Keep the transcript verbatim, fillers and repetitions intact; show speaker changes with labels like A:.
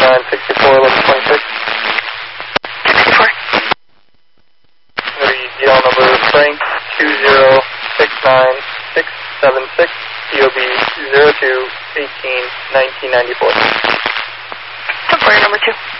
A: nine sixty-four eleven twenty-six.
B: sixty-four.
A: The D L number Frank two zero six nine six seven six, P O B zero two eighteen nineteen ninety-four.
B: Subway number two.